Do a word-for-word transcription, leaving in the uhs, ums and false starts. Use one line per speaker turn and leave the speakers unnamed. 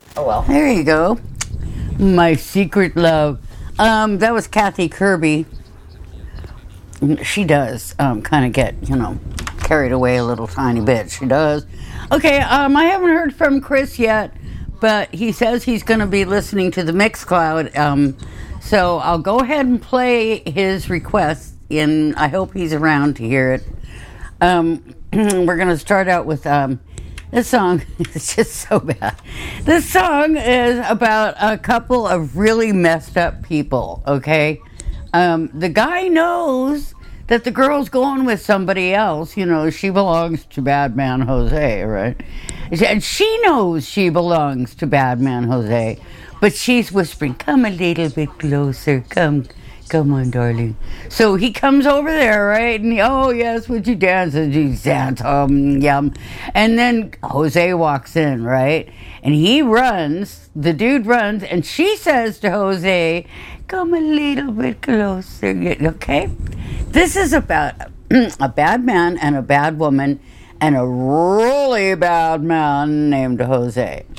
Oh well.
There you go. My secret love. Um, that was Kathy Kirby. She does um, kind of get, you know, carried away a little tiny bit. She does. Okay, um, I haven't heard from Chris yet, but he says he's going to be listening to the Mixcloud. Um, so I'll go ahead and play his request, and I hope he's around to hear it. Um, we're going to start out with um, this song. It's just so bad. This song is about a couple of really messed up people, okay? Um, the guy knows that the girl's going with somebody else. You know, she belongs to Bad Man Jose, right? And she knows she belongs to Bad Man Jose, but she's whispering, come a little bit closer, come, come on, darling. So he comes over there, right? And he, oh, yes, would you dance? And he dance, um, yum. And then Jose walks in, right? And he runs, the dude runs, and she says to Jose, come a little bit closer, okay? This is about a bad man and a bad woman and a really bad man named Jose.